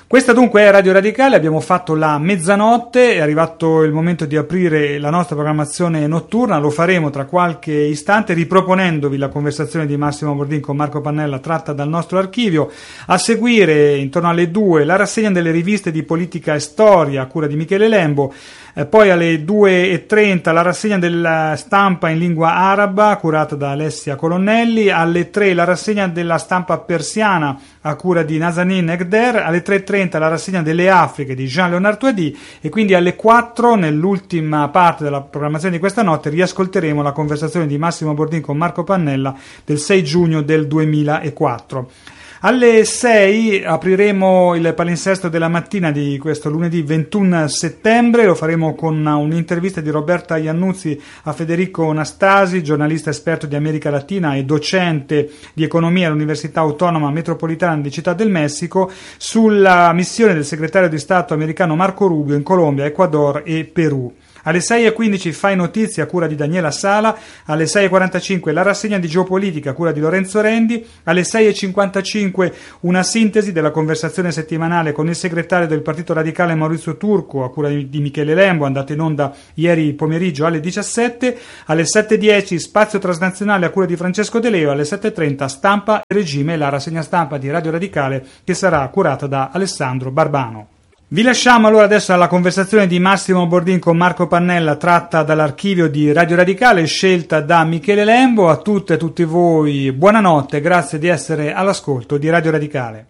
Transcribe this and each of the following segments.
Questa dunque è Radio Radicale, abbiamo fatto la mezzanotte, è arrivato il momento di aprire la nostra programmazione notturna, lo faremo tra qualche istante riproponendovi la conversazione di Massimo Bordin con Marco Pannella tratta dal nostro archivio. A seguire, intorno alle 2, la rassegna delle riviste di politica e storia a cura di Michele Lembo. Poi alle 2:30 la rassegna della stampa in lingua araba curata da Alessia Colonnelli, alle 3 la rassegna della stampa persiana a cura di Nazanin Egder, alle 3:30 la rassegna delle Afriche di Jean-Léonard Touady e quindi alle 4, nell'ultima parte della programmazione di questa notte, riascolteremo la conversazione di Massimo Bordin con Marco Pannella del 6 giugno del 2004. Alle 6 apriremo il palinsesto della mattina di questo lunedì 21 settembre, lo faremo con un'intervista di Roberta Iannuzzi a Federico Nastasi, giornalista esperto di America Latina e docente di economia all'Università Autonoma Metropolitana di Città del Messico, sulla missione del segretario di Stato americano Marco Rubio in Colombia, Ecuador e Perù. Alle 6:15 Fai Notizie a cura di Daniela Sala, alle 6:45 la rassegna di geopolitica a cura di Lorenzo Rendi, alle 6:55 una sintesi della conversazione settimanale con il segretario del Partito Radicale Maurizio Turco a cura di Michele Lembo, andata in onda ieri pomeriggio alle 17, alle 7:10 Spazio Transnazionale a cura di Francesco De Leo, alle 7:30 Stampa e Regime, la rassegna stampa di Radio Radicale che sarà curata da Alessandro Barbano. Vi lasciamo allora adesso alla conversazione di Massimo Bordin con Marco Pannella tratta dall'archivio di Radio Radicale scelta da Michele Lembo. A tutte e tutti voi buonanotte, grazie di essere all'ascolto di Radio Radicale.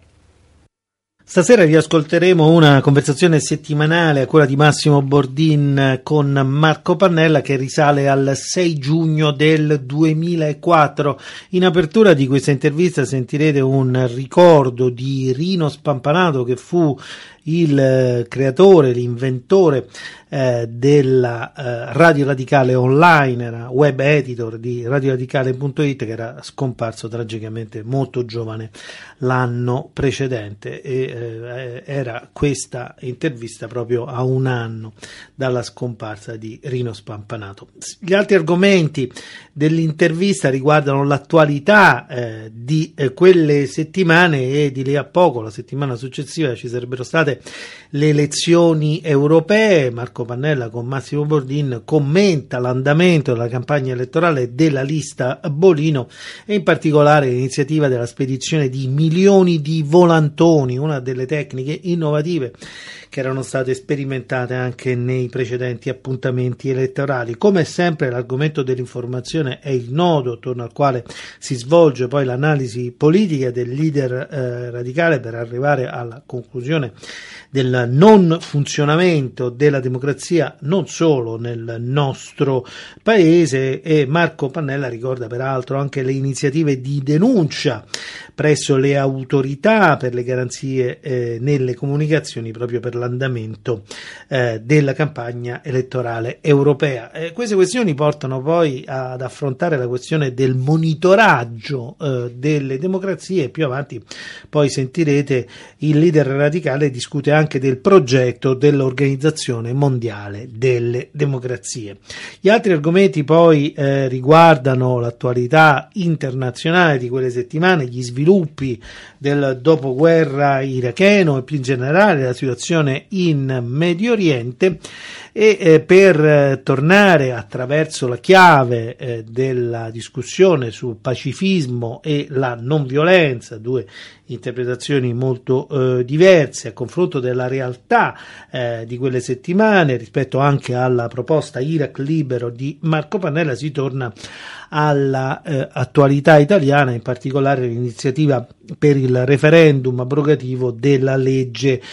Stasera riascolteremo una conversazione settimanale a cura di Massimo Bordin con Marco Pannella che risale al 6 giugno del 2004. In apertura di questa intervista sentirete un ricordo di Rino Spampanato, che fu il creatore, l'inventore della Radio Radicale Online, era web editor di radioradicale.it, che era scomparso tragicamente molto giovane l'anno precedente, e era questa intervista proprio a un anno dalla scomparsa di Rino Spampanato. Gli altri argomenti dell'intervista riguardano l'attualità di quelle settimane, e di lì a poco, la settimana successiva, ci sarebbero state le elezioni europee. Marco Pannella con Massimo Bordin commenta l'andamento della campagna elettorale della lista Bolino e in particolare l'iniziativa della spedizione di milioni di volantoni, una delle tecniche innovative che erano state sperimentate anche nei precedenti appuntamenti elettorali. Come sempre l'argomento dell'informazione è il nodo attorno al quale si svolge poi l'analisi politica del leader radicale per arrivare alla conclusione del non funzionamento della democrazia non solo nel nostro paese, e Marco Pannella ricorda peraltro anche le iniziative di denuncia presso le autorità per le garanzie nelle comunicazioni proprio per l'andamento della campagna elettorale europea. Queste questioni portano poi ad affrontare la questione del monitoraggio delle democrazie. Più avanti poi sentirete il leader radicale discute anche del progetto dell'Organizzazione Mondiale delle Democrazie. Gli altri argomenti poi riguardano l'attualità internazionale di quelle settimane, gli sviluppi del dopoguerra iracheno e più in generale la situazione in Medio Oriente, e per tornare attraverso la chiave della discussione sul pacifismo e la non violenza, due interpretazioni molto diverse a confronto della realtà di quelle settimane rispetto anche alla proposta Iraq libero di Marco Pannella, si torna alla attualità italiana, in particolare l'iniziativa per il referendum abrogativo della legge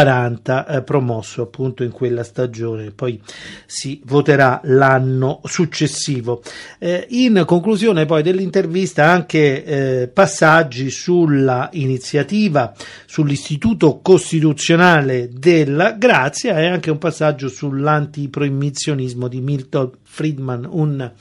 40 promosso appunto in quella stagione, poi si voterà l'anno successivo. In conclusione poi dell'intervista anche passaggi sulla iniziativa sull'istituto costituzionale della grazia e anche un passaggio sull'antiproibizionismo di Milton Friedman, un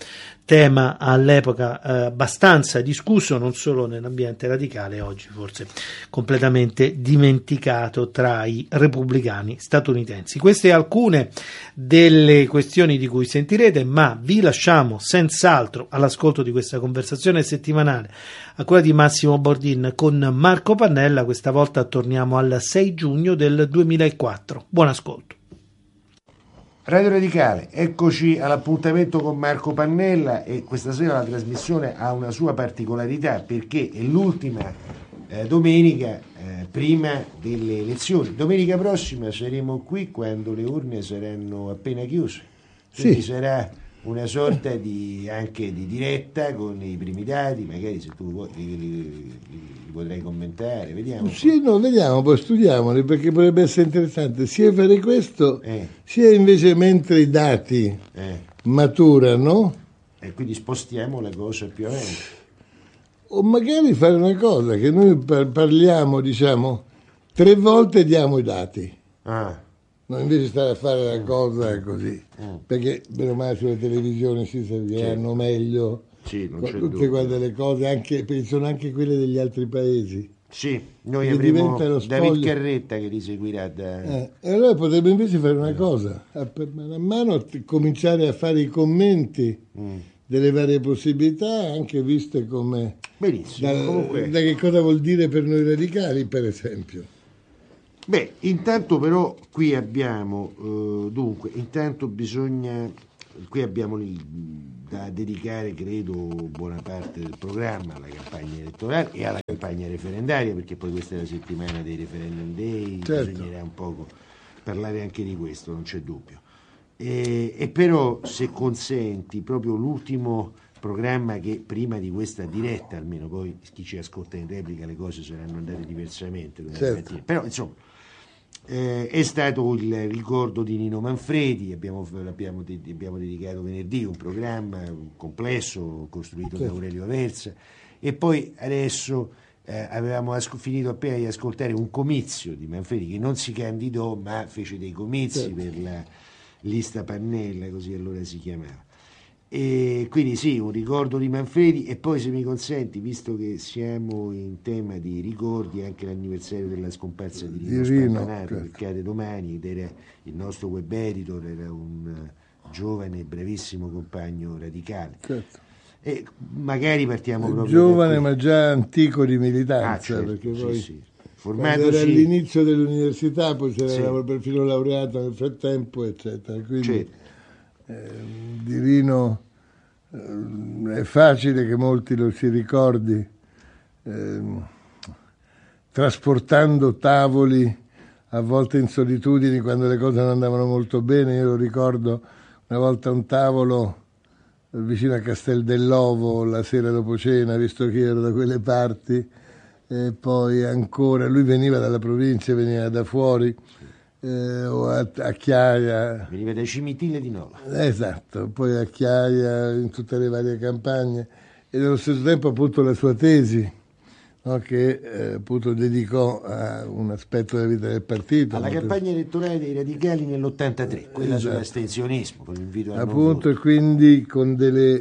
tema all'epoca abbastanza discusso non solo nell'ambiente radicale, oggi forse completamente dimenticato tra i repubblicani statunitensi. Queste alcune delle questioni di cui sentirete, ma vi lasciamo senz'altro all'ascolto di questa conversazione settimanale a quella di Massimo Bordin con Marco Pannella. Questa volta torniamo al 6 giugno del 2004. Buon ascolto. Radio Radicale, eccoci all'appuntamento con Marco Pannella, e questa sera la trasmissione ha una sua particolarità perché è l'ultima domenica prima delle elezioni. Domenica prossima saremo qui quando le urne saranno appena chiuse, quindi sarà una sorta anche di diretta con i primi dati, magari se tu vuoi li potrai commentare, vediamo. Sì, no, vediamo, poi studiamoli, perché potrebbe essere interessante sia fare questo, sia invece mentre i dati maturano. E quindi spostiamo la cosa più avanti. O magari fare una cosa, che noi parliamo, diciamo, 3 volte diamo i dati. Noi invece stare a fare la cosa così, perché meno male sulle televisioni si serviranno meglio tutte quelle le cose, anche, perché sono anche quelle degli altri paesi. Sì, noi avremo David Carretta che li seguirà e allora potrebbe invece fare una cosa, man mano cominciare a fare i commenti delle varie possibilità, anche viste come da che cosa vuol dire per noi radicali, per esempio. Beh, intanto però qui abbiamo qui abbiamo da dedicare, credo, buona parte del programma alla campagna elettorale e alla campagna referendaria, perché poi questa è la settimana dei referendum day, bisognerà un poco parlare anche di questo, non c'è dubbio. E però, se consenti, proprio l'ultimo programma che prima di questa diretta, almeno poi chi ci ascolta in replica le cose saranno andate diversamente, però insomma è stato il ricordo di Nino Manfredi. Abbiamo dedicato venerdì un programma complesso costruito da Aurelio Aversa, e poi adesso avevamo finito appena di ascoltare un comizio di Manfredi, che non si candidò ma fece dei comizi per la lista Pannella, così allora si chiamava. E quindi sì, un ricordo di Manfredi. E poi, se mi consenti, visto che siamo in tema di ricordi, anche l'anniversario della scomparsa di Rino Spampanato, che cade domani, ed era il nostro web editor, era un giovane e bravissimo compagno radicale. E magari partiamo proprio giovane ma già antico di militanza, perché poi formatosi era all'inizio dell'università, poi si era perfino laureato nel frattempo, eccetera, quindi di Rino è facile che molti lo si ricordi trasportando tavoli a volte in solitudini quando le cose non andavano molto bene. Io lo ricordo una volta un tavolo vicino a Castel dell'Ovo la sera dopo cena, visto che ero da quelle parti, e poi ancora lui veniva dalla provincia, veniva da fuori, o a Chiaia, veniva dai Cimitile di Nola, esatto, poi a Chiaia, in tutte le varie campagne, e nello stesso tempo appunto la sua tesi, no, che appunto dedicò a un aspetto della vita del partito, alla campagna elettorale dei radicali nell'83, quella sull'astensionismo, con l'invito al appunto, e quindi con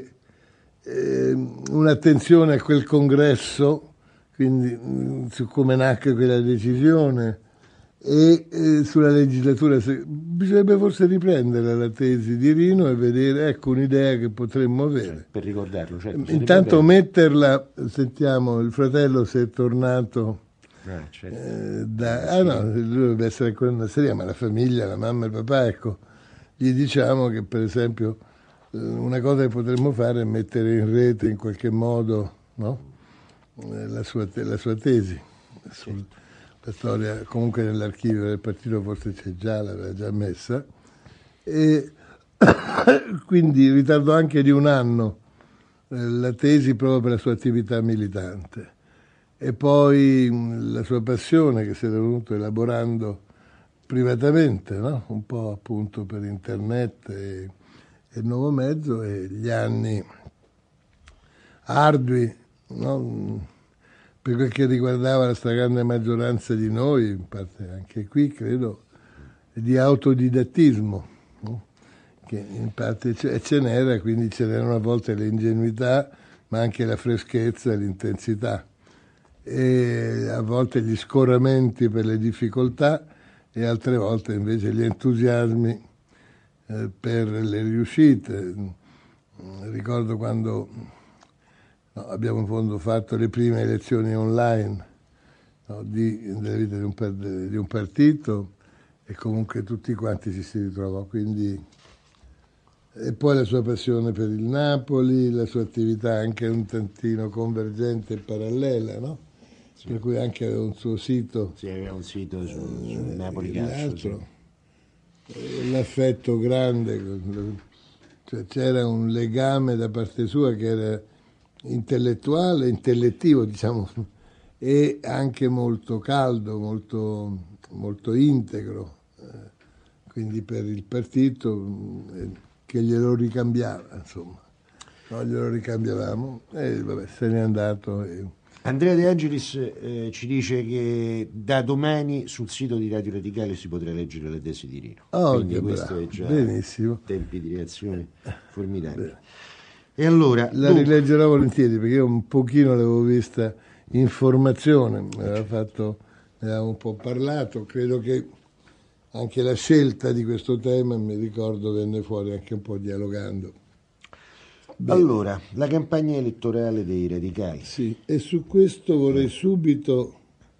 un'attenzione a quel congresso, quindi su come nacque quella decisione. E sulla legislatura bisognerebbe forse riprendere la tesi di Rino e vedere, ecco, un'idea che potremmo avere, per ricordarlo, intanto metterla. Sentiamo, il fratello se è tornato lui deve essere ancora in serie, ma la famiglia, la mamma e il papà, ecco, gli diciamo che per esempio una cosa che potremmo fare è mettere in rete in qualche modo, no? la sua tesi la storia. Comunque nell'archivio del partito forse c'è già, l'aveva già messa, e quindi in ritardo anche di un anno la tesi proprio per la sua attività militante, e poi la sua passione che si è venuto elaborando privatamente, no? Un po' appunto per internet e il nuovo mezzo, e gli anni ardui, no? Per quel che riguardava la stragrande maggioranza di noi, in parte anche qui credo, di autodidattismo, no? che in parte ce n'era, quindi ce n'erano a volte l'ingenuità, ma anche la freschezza e l'intensità, e a volte gli scoramenti per le difficoltà e altre volte invece gli entusiasmi per le riuscite. Ricordo quando abbiamo in fondo fatto le prime elezioni online della vita di un partito, e comunque tutti quanti ci si ritrovò, quindi, e poi la sua passione per il Napoli, la sua attività anche un tantino convergente e parallela, no? Sì. Per cui anche aveva un suo sito. Sì, aveva un sito su Napoli Calcio. Sì. L'affetto grande, cioè c'era un legame da parte sua che era intellettuale, intellettivo, diciamo, e anche molto caldo, molto integro, quindi per il partito che glielo ricambiava, insomma. Noi glielo ricambiavamo e vabbè, se n'è andato. Andrea De Angelis ci dice che da domani sul sito di Radio Radicale si potrà leggere la tesi di Rino. Quindi questo è già benissimo. Tempi di reazione formidabili. E allora la rileggerò volentieri, perché io un pochino l'avevo vista in formazione, ne avevamo un po' parlato, credo che anche la scelta di questo tema, mi ricordo, venne fuori anche un po' dialogando. Bene. Allora, la campagna elettorale dei radicali. Sì, e su questo vorrei subito,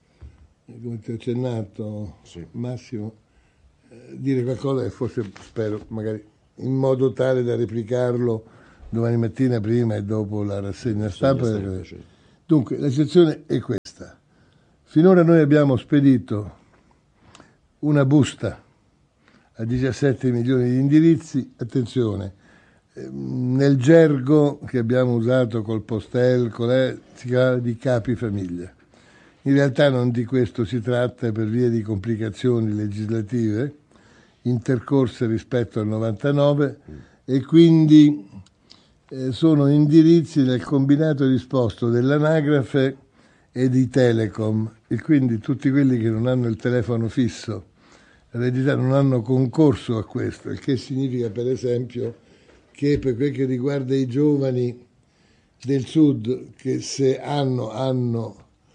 come ti ho accennato, sì, Massimo, dire qualcosa che forse, spero, magari in modo tale da replicarlo domani mattina prima e dopo la rassegna stampa. Dunque, la situazione è questa. Finora noi abbiamo spedito una busta a 17 milioni di indirizzi, attenzione, nel gergo che abbiamo usato col postel, si chiama di capi famiglia. In realtà non di questo si tratta, per via di complicazioni legislative intercorse rispetto al 99, e quindi sono indirizzi nel combinato disposto dell'anagrafe e di Telecom, e quindi tutti quelli che non hanno il telefono fisso in realtà non hanno concorso a questo, il che significa per esempio che per quel che riguarda i giovani del sud, che se hanno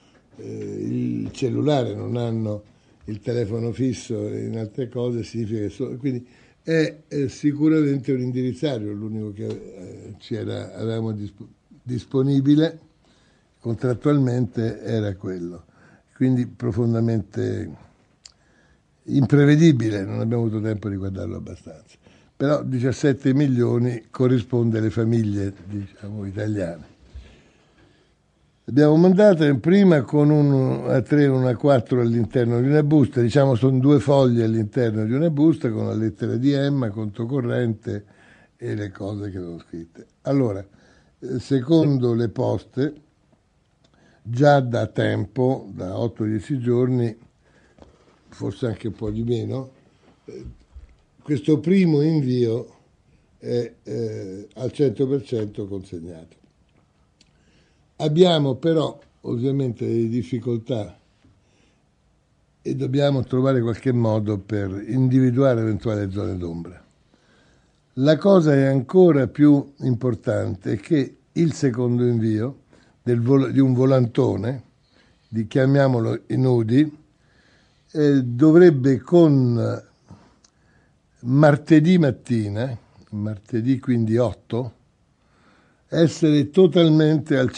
il cellulare, non hanno il telefono fisso e in altre cose, significa che quindi è sicuramente un indirizzario l'unico che avevamo disponibile, contrattualmente era quello, quindi profondamente imprevedibile, non abbiamo avuto tempo di guardarlo abbastanza. Però 17 milioni corrisponde alle famiglie, diciamo, italiane. Abbiamo mandato prima con un A3 e un A4 all'interno di una busta, diciamo sono 2 fogli all'interno di una busta con la lettera di Emma, conto corrente e le cose che avevo scritte. Allora, secondo le poste, già da tempo, da 8-10 giorni, forse anche un po' di meno, questo primo invio è al 100% consegnato. Abbiamo però ovviamente delle difficoltà e dobbiamo trovare qualche modo per individuare eventuali zone d'ombra. La cosa è ancora più importante che il secondo invio di un volantone, chiamiamolo i nudi, dovrebbe con martedì mattina, martedì quindi 8, essere totalmente al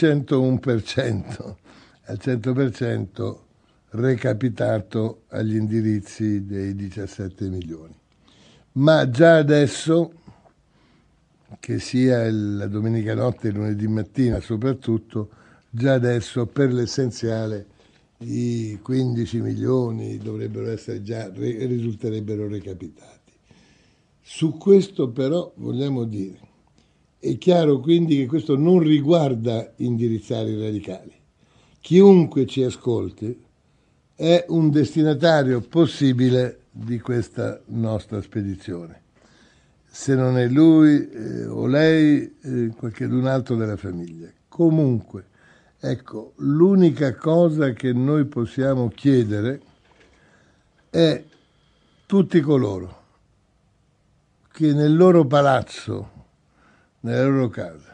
101% recapitato agli indirizzi dei 17 milioni. Ma già adesso, che sia la domenica notte e lunedì mattina soprattutto, già adesso per l'essenziale i 15 milioni dovrebbero essere risulterebbero recapitati. Su questo però vogliamo dire, è chiaro quindi che questo non riguarda indirizzare i radicali. Chiunque ci ascolti è un destinatario possibile di questa nostra spedizione. Se non è lui o lei, qualcun altro della famiglia. Comunque, ecco, l'unica cosa che noi possiamo chiedere è tutti coloro che nel loro palazzo, nella loro casa,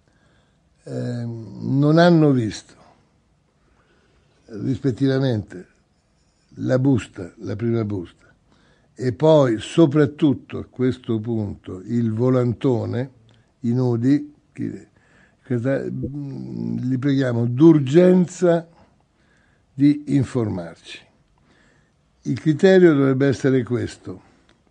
non hanno visto rispettivamente la busta, la prima busta, e poi soprattutto a questo punto il volantone, i nudi, li preghiamo d'urgenza di informarci. Il criterio dovrebbe essere questo: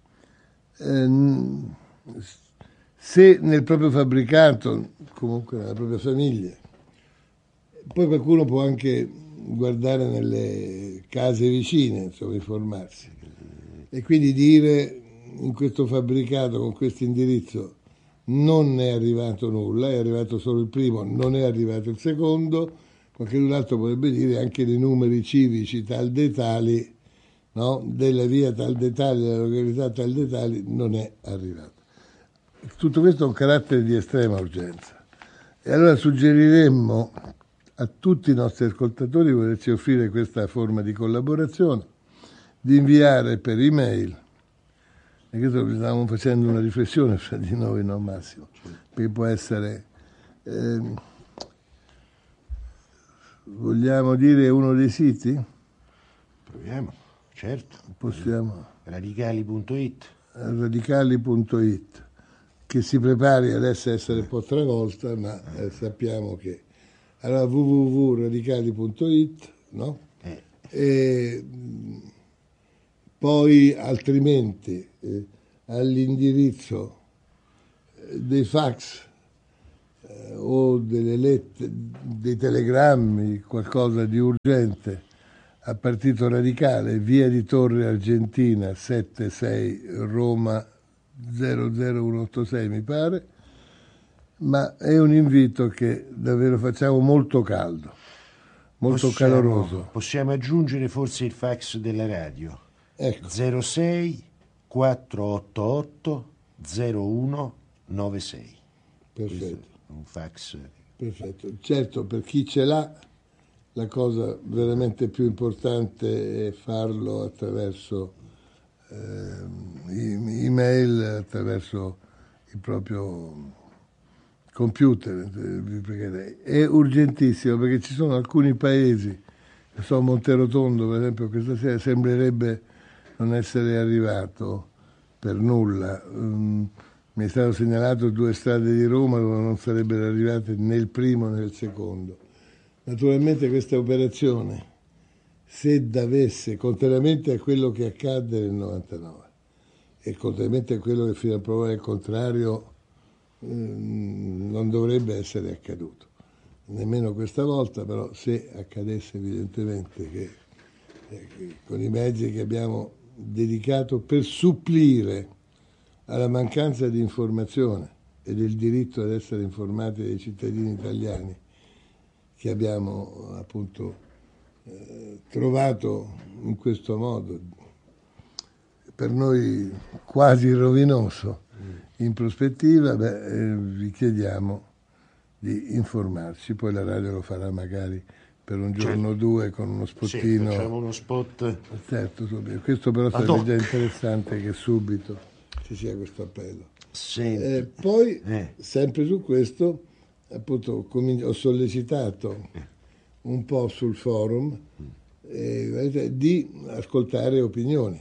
se nel proprio fabbricato, comunque nella propria famiglia, poi qualcuno può anche guardare nelle case vicine, insomma, informarsi, e quindi dire: in questo fabbricato con questo indirizzo non è arrivato nulla, è arrivato solo il primo, non è arrivato il secondo. Qualcun altro potrebbe dire anche dei numeri civici tal dei tali, no? Della via tal dei tali, della località tal dei tali, non è arrivato. Tutto questo ha un carattere di estrema urgenza, e allora suggeriremmo a tutti i nostri ascoltatori, volerci offrire questa forma di collaborazione, di inviare per email, e questo stavamo facendo una riflessione fra di noi, no Massimo? Perché può essere, vogliamo dire uno dei siti? Proviamo, certo. Possiamo. Radicali.it. Radicali.it, che si prepari adesso a essere un po' travolta, ma sappiamo che... Allora www.radicali.it, no? E poi altrimenti all'indirizzo dei fax o delle lettere, dei telegrammi, qualcosa di urgente, a Partito Radicale, via di Torre Argentina 76, Roma 00186 mi pare, ma è un invito che davvero facciamo molto caldo, molto caloroso. Possiamo aggiungere forse il fax della radio, ecco. 06 488 0196. Perfetto. Un fax. Perfetto. Certo, per chi ce l'ha, la cosa veramente più importante è farlo attraverso email, attraverso il proprio computer. È urgentissimo, perché ci sono alcuni paesi, Monterotondo per esempio questa sera sembrerebbe non essere arrivato per nulla. Mi è stato segnalato 2 strade di Roma dove non sarebbero arrivate né il primo né il secondo. Naturalmente questa operazione, se davesse, contrariamente a quello che accadde nel 99 e contrariamente a quello che fino a prova il contrario non dovrebbe essere accaduto, nemmeno questa volta, però se accadesse evidentemente che con i mezzi che abbiamo dedicato per supplire alla mancanza di informazione e del diritto ad essere informati dei cittadini italiani, che abbiamo appunto trovato in questo modo per noi quasi rovinoso in prospettiva, vi chiediamo di informarci. Poi la radio lo farà magari per un giorno o due con uno spottino. Sì, facciamo uno spot. Certo, questo però sarebbe già interessante che subito ci sia questo appello. Poi, sempre su questo, appunto, ho sollecitato un po' sul forum di ascoltare opinioni.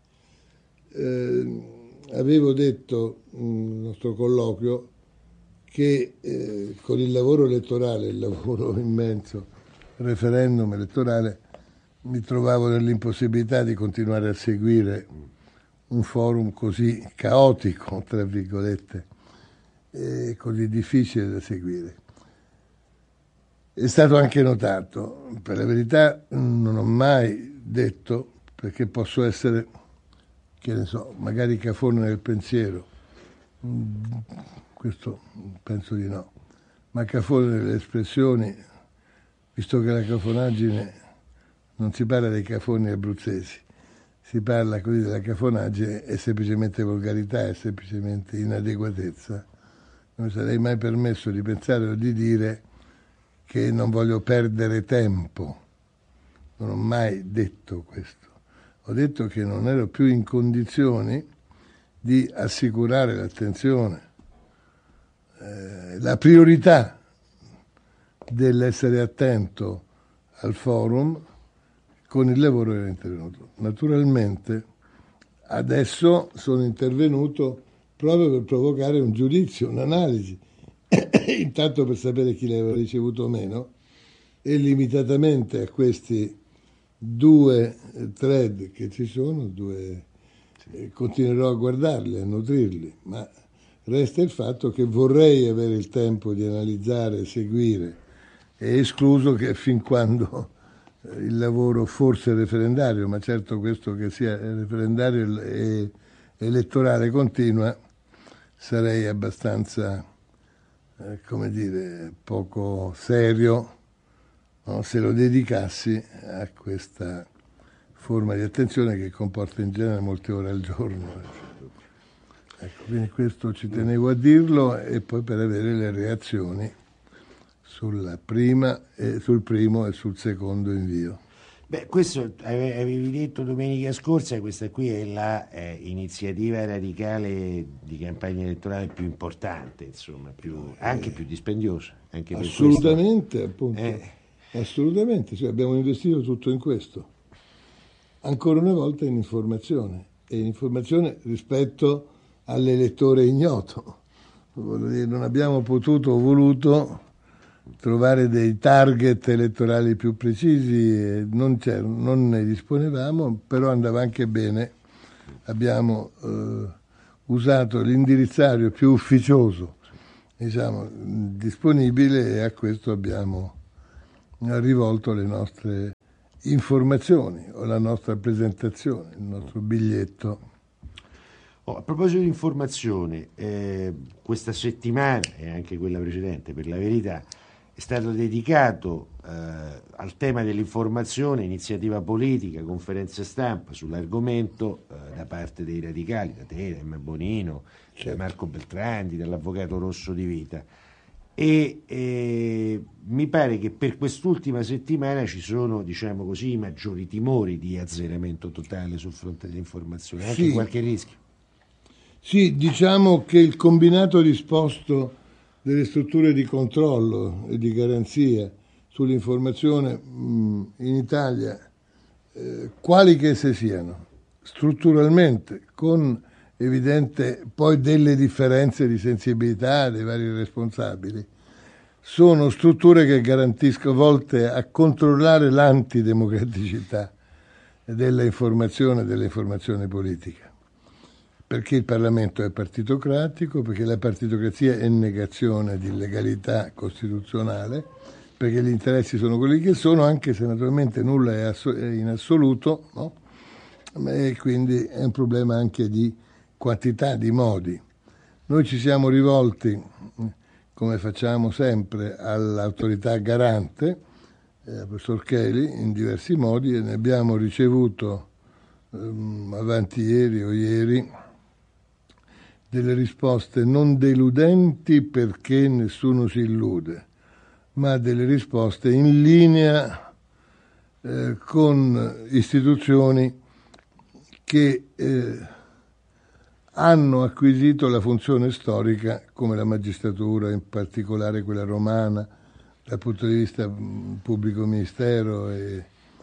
Avevo detto nel nostro colloquio che con il lavoro elettorale, il lavoro immenso, referendum elettorale, mi trovavo nell'impossibilità di continuare a seguire un forum così caotico, tra virgolette, e così difficile da seguire. È stato anche notato, per la verità non ho mai detto, perché posso essere, che ne so, magari cafone nel pensiero, questo penso di no, ma cafone nelle espressioni, visto che la cafonaggine non si parla dei cafoni abruzzesi, si parla così della cafonaggine, è semplicemente volgarità, è semplicemente inadeguatezza. Non mi sarei mai permesso di pensare o di dire che non voglio perdere tempo. Non ho mai detto questo. Ho detto che non ero più in condizioni di assicurare l'attenzione, la priorità dell'essere attento al forum con il lavoro che era intervenuto. Naturalmente adesso sono intervenuto proprio per provocare un giudizio, un'analisi, intanto per sapere chi l'aveva ricevuto o meno, e limitatamente a questi 2 thread che ci sono, continuerò a guardarli, a nutrirli, ma resta il fatto che vorrei avere il tempo di analizzare, seguire, e escluso che fin quando il lavoro forse referendario, ma certo questo che sia referendario e elettorale continua, sarei abbastanza, poco serio, no, se lo dedicassi a questa forma di attenzione che comporta in genere molte ore al giorno. Ecco, quindi questo ci tenevo a dirlo, e poi per avere le reazioni sul primo e sul secondo invio. Questo avevi detto domenica scorsa, questa qui è la iniziativa radicale di campagna elettorale più importante, insomma, anche più dispendiosa. Anche assolutamente, appunto. Assolutamente, cioè abbiamo investito tutto in questo. Ancora una volta in informazione, e in informazione rispetto all'elettore ignoto. Non abbiamo potuto o voluto trovare dei target elettorali più precisi, non ne disponevamo, però andava anche bene. Abbiamo usato l'indirizzario più ufficioso, disponibile, e a questo abbiamo rivolto le nostre informazioni o la nostra presentazione, il nostro biglietto. A proposito di informazione, questa settimana e anche quella precedente, per la verità, è stato dedicato al tema dell'informazione, iniziativa politica, conferenze stampa sull'argomento da parte dei radicali, da te, da Emma Bonino, da Marco Beltrandi, dall'avvocato Rosso di Vita. E mi pare che per quest'ultima settimana ci sono, diciamo così, i maggiori timori di azzeramento totale sul fronte dell'informazione, anche qualche rischio. Sì, diciamo che il combinato disposto delle strutture di controllo e di garanzia sull'informazione in Italia, quali che esse siano, strutturalmente, con evidente poi delle differenze di sensibilità dei vari responsabili, sono strutture che garantiscono, volte a controllare l'antidemocraticità dell'informazione politica, perché il Parlamento è partitocratico, perché la partitocrazia è negazione di legalità costituzionale, perché gli interessi sono quelli che sono, anche se naturalmente nulla è in assoluto, no? E quindi è un problema anche di quantità, di modi. Noi ci siamo rivolti, come facciamo sempre, all'autorità garante, al professor Cheli, in diversi modi, e ne abbiamo ricevuto avanti ieri o ieri delle risposte non deludenti, perché nessuno si illude, ma delle risposte in linea con istituzioni che hanno acquisito la funzione storica, come la magistratura, in particolare quella romana, dal punto di vista pubblico ministero, e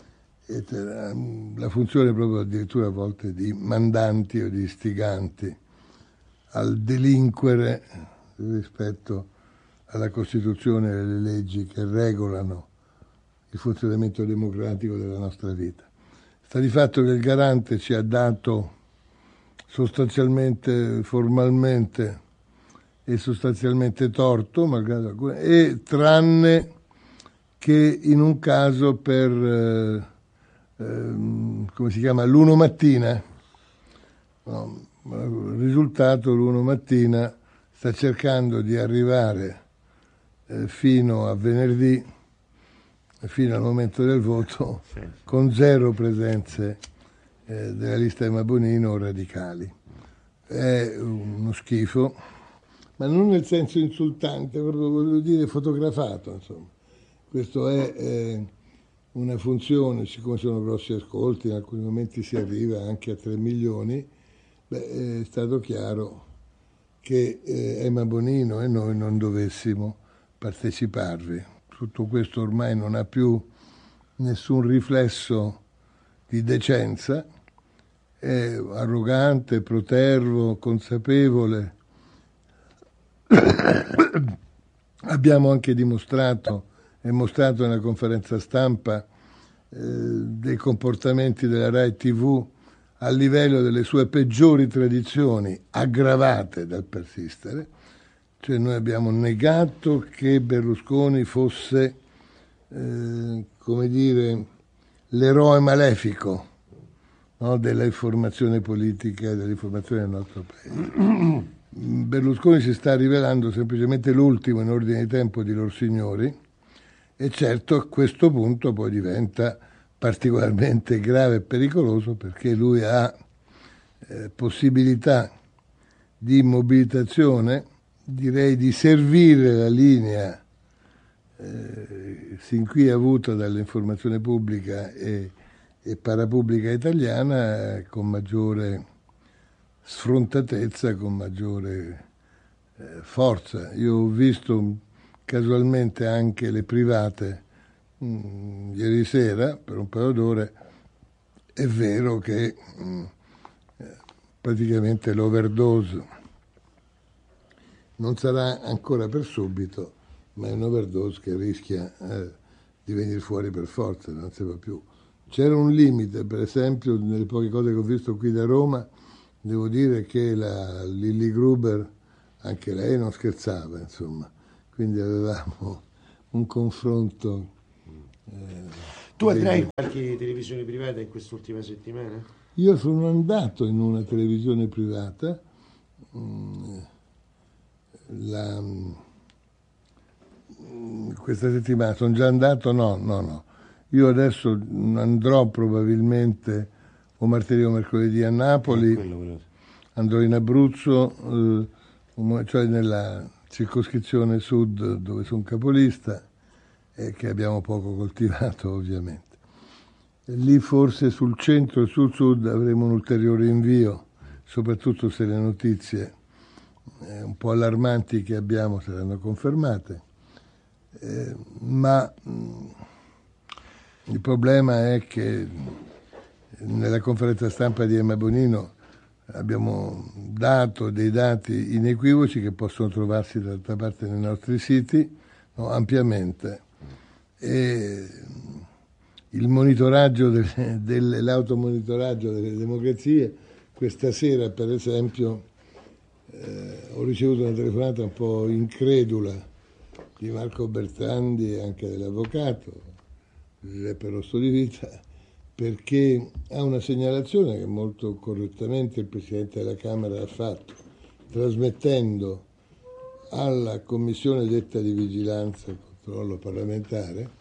la funzione proprio addirittura a volte di mandanti o di istiganti al delinquere rispetto alla Costituzione e alle leggi che regolano il funzionamento democratico della nostra vita. Sta di fatto che il garante ci ha dato sostanzialmente, formalmente e sostanzialmente torto, malgrado, e tranne che in un caso per come si chiama, l'1 mattina, no, il risultato l'1 mattina sta cercando di arrivare fino a venerdì, fino al momento del voto, con 0 presenze della lista Emma Bonino o radicali. È uno schifo, ma non nel senso insultante, proprio voglio dire fotografato, insomma. Questo è una funzione, siccome sono grossi ascolti, in alcuni momenti si arriva anche a 3 milioni, è stato chiaro che Emma Bonino e noi non dovessimo parteciparvi. Tutto questo ormai non ha più nessun riflesso di decenza, è arrogante, protervo, consapevole. Abbiamo anche dimostrato e mostrato nella conferenza stampa dei comportamenti della Rai TV a livello delle sue peggiori tradizioni, aggravate dal persistere. Cioè noi abbiamo negato che Berlusconi fosse, come dire, l'eroe malefico, no, della informazione politica e dell'informazione del nostro paese. Berlusconi si sta rivelando semplicemente l'ultimo in ordine di tempo di lorsignori, e certo a questo punto poi diventa particolarmente grave e pericoloso, perché lui ha possibilità di mobilitazione, direi di servire la linea sin qui avuta dall'informazione pubblica e parapubblica italiana con maggiore sfrontatezza, con maggiore forza. Io ho visto casualmente anche le private ieri sera per un paio d'ore. È vero che praticamente l'overdose non sarà ancora per subito, ma è un'overdose che rischia di venire fuori per forza, non si va più. C'era un limite, per esempio, nelle poche cose che ho visto qui da Roma, devo dire che la Lilli Gruber, anche lei non scherzava, insomma, quindi avevamo un confronto. Tu andrai in qualche televisione privata in quest'ultima settimana? Io sono andato in una televisione privata, questa settimana. Sono già andato? No. Io adesso andrò probabilmente o martedì o mercoledì a Napoli, andrò in Abruzzo, cioè nella circoscrizione sud dove sono capolista e che abbiamo poco coltivato ovviamente. E lì forse sul centro e sul sud avremo un ulteriore invio, soprattutto se le notizie un po' allarmanti che abbiamo saranno confermate, ma il problema è che nella conferenza stampa di Emma Bonino abbiamo dato dei dati inequivoci che possono trovarsi d'altra parte nei nostri siti, no, ampiamente, e il monitoraggio l'automonitoraggio delle democrazie. Questa sera, per esempio, ho ricevuto una telefonata un po' incredula di Marco Bertrandi e anche dell'avvocato Giuseppe Rosso di Vita, perché ha una segnalazione che molto correttamente il Presidente della Camera ha fatto, trasmettendo alla Commissione detta di vigilanza e controllo parlamentare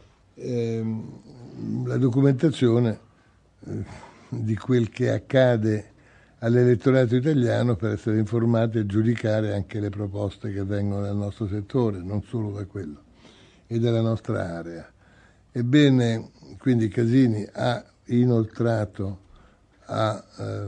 la documentazione di quel che accade all'elettorato italiano per essere informati e giudicare anche le proposte che vengono dal nostro settore, non solo da quello, e dalla nostra area. Ebbene, quindi Casini ha inoltrato al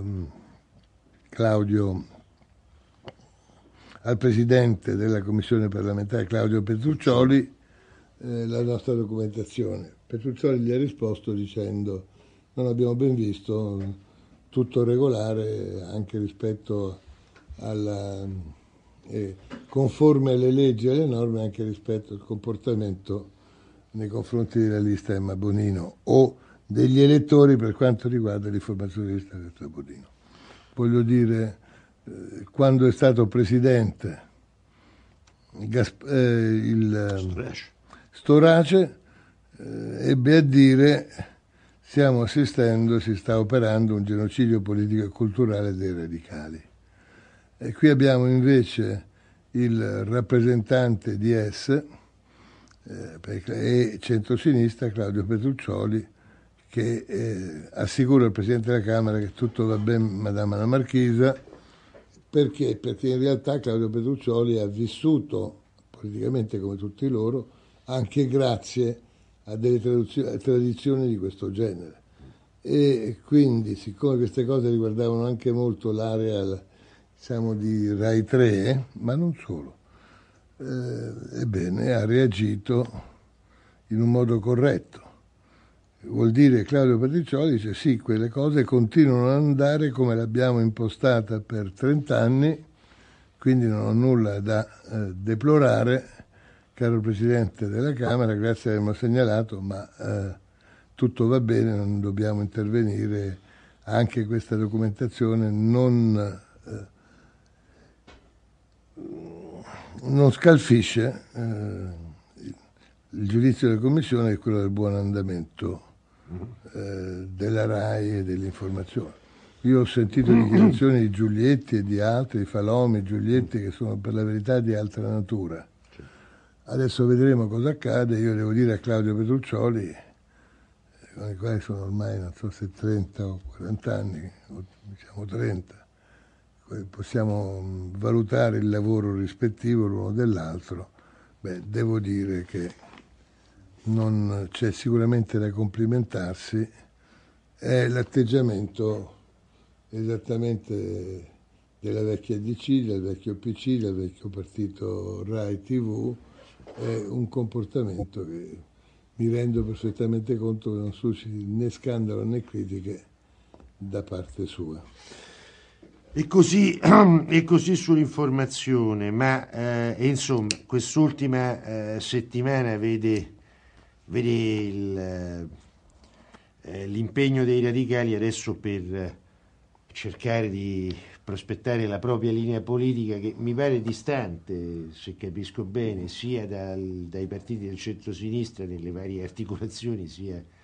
Presidente della Commissione parlamentare Claudio Petruccioli la nostra documentazione. Petruccioli gli ha risposto dicendo: non abbiamo ben visto, tutto regolare anche rispetto alla conforme alle leggi e alle norme, anche rispetto al comportamento nei confronti della lista Emma Bonino o degli elettori per quanto riguarda l'informazione della lista Bonino. Voglio dire, quando è stato presidente Storace ebbe a dire: stiamo assistendo, si sta operando un genocidio politico e culturale dei radicali. E qui abbiamo invece il rappresentante di DS e centrosinistra Claudio Petruccioli, che assicura al Presidente della Camera che tutto va bene, Madama la Marchisa. Perché? Perché in realtà Claudio Petruccioli ha vissuto politicamente come tutti loro, anche grazie a delle tradizioni di questo genere. e quindi, siccome queste cose riguardavano anche molto l'area, diciamo, di Rai 3, ma non solo, ebbene ha reagito in un modo corretto. Vuol dire, Claudio Petriccioli dice sì, quelle cose continuano ad andare come l'abbiamo impostata per 30 anni, quindi non ho nulla da deplorare, caro Presidente della Camera, grazie che avermi segnalato, ma tutto va bene, non dobbiamo intervenire, anche questa documentazione non scalfisce il giudizio della Commissione, che è quello del buon andamento della RAI e dell'informazione. Io ho sentito dichiarazioni di Giulietti e di altri, di Falomi, Giulietti, che sono per la verità di altra natura. Adesso vedremo cosa accade. Io devo dire a Claudio Petruccioli, con i quali sono ormai non so se 30 o 40 anni, o diciamo 30, possiamo valutare il lavoro rispettivo l'uno dell'altro. Devo dire che non c'è sicuramente da complimentarsi, è l'atteggiamento esattamente della vecchia DC, del vecchio PC, del vecchio partito Rai TV, è un comportamento che mi rendo perfettamente conto che non susciti né scandalo né critiche da parte sua. E così sull'informazione, ma insomma quest'ultima settimana vede l'impegno dei radicali adesso per cercare di prospettare la propria linea politica, che mi pare distante, se capisco bene, sia dai partiti del centro-sinistra nelle varie articolazioni, sia